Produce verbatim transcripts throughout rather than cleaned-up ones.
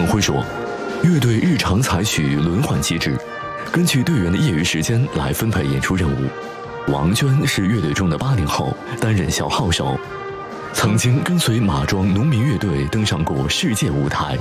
孟辉说，乐队日常采取轮换机制，根据队员的业余时间来分配演出任务。王娟是乐队中的八零后，担任小号手，曾经跟随马庄农民乐队登上过世界舞台。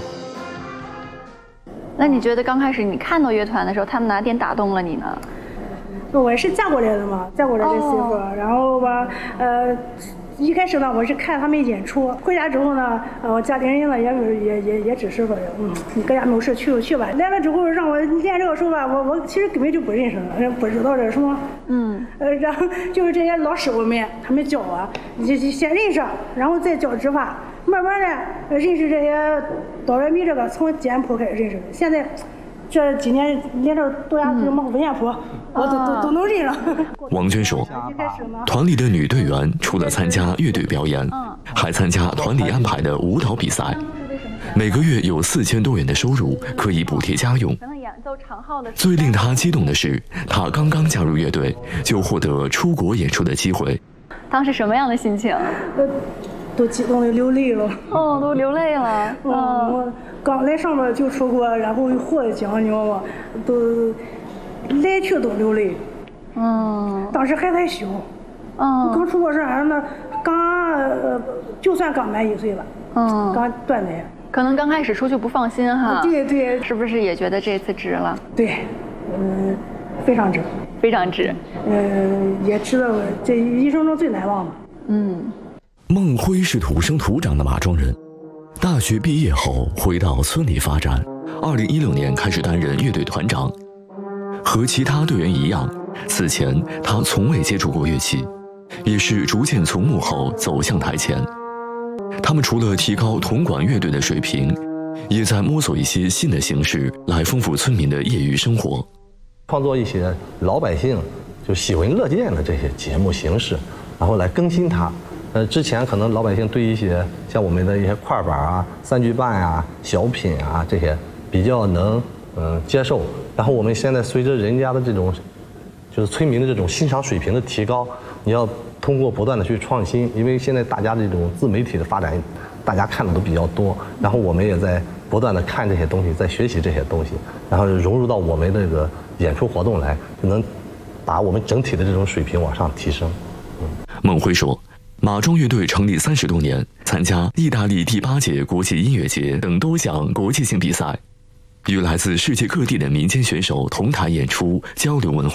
那你觉得刚开始你看到乐团的时候，他们哪点打动了你呢？ 我是嫁过来的嘛，嫁过来的媳妇，哦、然后吧，呃，一开始呢，我是看他们演出，回家之后呢，呃，我家里人呢也也也也支持说，嗯，你搁家没有事去就去吧。来了之后让我练这个时候吧，我我其实根本就不认识了，不知道这什么，嗯，呃，然后就是这些老师傅们他们教我，就就先认识，然后再教指法，慢慢的认识这些哆来咪这个从简谱开始认识的，现在。这几年连着多压什么五线谱，我都都都能认了。 王娟说，团里的女队员除了参加乐队表演，还参加团里安排的舞蹈比赛，每个月有四千多元的收入，可以补贴家用。最令她激动的是，她刚刚加入乐队，就获得出国演出的机会。 当时什么样的心情？ 都激动的流泪了。 哦，都流泪了。 嗯，我刚来上面就出国，然后又获奖，你知道吗？都来去都流泪。嗯。当时还太小。嗯。刚出国是俺那刚呃，就算刚满一岁吧。嗯。刚断奶。 可能刚开始出去不放心哈。 对对。 是不是也觉得这次值了？ 对，嗯，非常值。 非常值。 嗯，也值得这一生中最难忘的。嗯。 孟辉是土生土长的马庄人，大学毕业后回到村里发展。二零一六年开始担任乐队团长。和其他队员一样，此前他从未接触过乐器，也是逐渐从幕后走向台前。他们除了提高铜管乐队的水平，也在摸索一些新的形式来丰富村民的业余生活， 创作一些老百姓就喜闻乐见的这些节目形式，然后来更新它。呃，之前可能老百姓对一些像我们的一些快板啊、三句半啊、小品啊这些比较能嗯、呃、接受，然后我们现在随着人家的这种就是村民的这种欣赏水平的提高，你要通过不断的去创新，因为现在大家这种自媒体的发展，大家看的都比较多，然后我们也在不断的看这些东西，在学习这些东西，然后融入到我们这个演出活动来，就能把我们整体的这种水平往上提升。 嗯，孟辉说。马庄乐队成立三十多年，参加意大利第八届国际音乐节等多项国际性比赛，与来自世界各地的民间选手同台演出，交流文化。